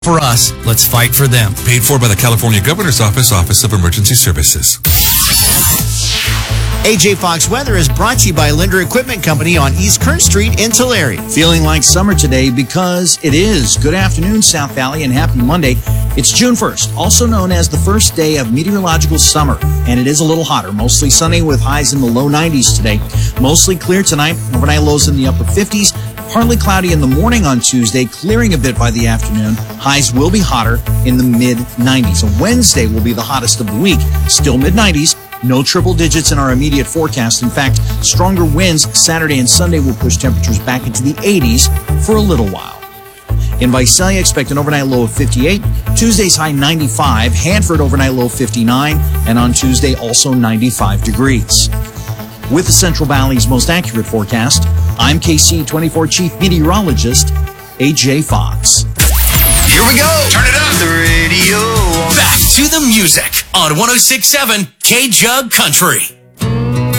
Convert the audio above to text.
For us, let's fight for them. Paid for by the California Governor's Office, Office of Emergency Services. AJ Fox Weather is brought to you by Linder Equipment Company on East Kern Street in Tulare. Feeling like summer today because it is. Good afternoon, South Valley, and happy Monday. It's June 1st, also known as the first day of meteorological summer, and it is a little hotter. Mostly sunny with highs in the low 90s today. Mostly clear tonight. Overnight lows in the upper 50s. Partly cloudy in the morning on Tuesday, clearing a bit by the afternoon. Highs will be hotter in the mid-90s. And Wednesday will be the hottest of the week. Still mid-90s. No triple digits in our immediate forecast. In fact, stronger winds Saturday and Sunday will push temperatures back into the 80s for a little while. In Visalia, expect an overnight low of 58. Tuesday's high 95. Hanford overnight low 59. And on Tuesday, also 95 degrees. With the Central Valley's most accurate forecast, I'm KC24 Chief Meteorologist, AJ Fox. Here we go. Turn it up. The radio. Back to the music on 106.7 K-Jug Country.